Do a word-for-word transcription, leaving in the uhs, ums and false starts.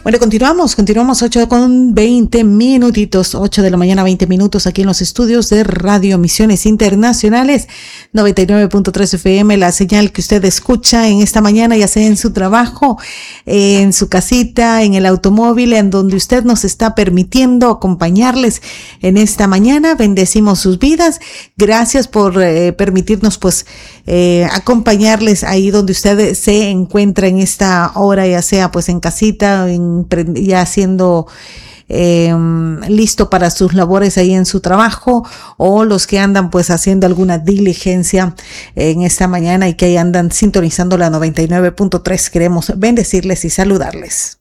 Bueno, continuamos, continuamos ocho con veinte minutitos, ocho de la mañana, veinte minutos aquí en los estudios de Radio Misiones Internacionales, noventa y nueve punto tres F M, la señal que usted escucha en esta mañana, ya sea en su trabajo, en su casita, en el automóvil, en donde usted nos está permitiendo acompañarles en esta mañana. Bendecimos sus vidas. Gracias por eh, permitirnos pues eh, acompañarles ahí donde usted se encuentra en esta hora, ya sea pues en casita, en, ya haciendo eh, listo para sus labores ahí en su trabajo, o los que andan pues haciendo alguna diligencia en esta mañana y que ahí andan sintonizando la noventa y nueve punto tres. Queremos bendecirles y saludarles.